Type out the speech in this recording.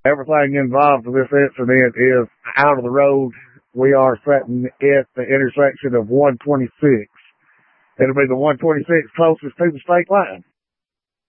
Everything involved with this incident is out of the road. We are sitting at the intersection of 126. It'll be the 126 closest to the state line.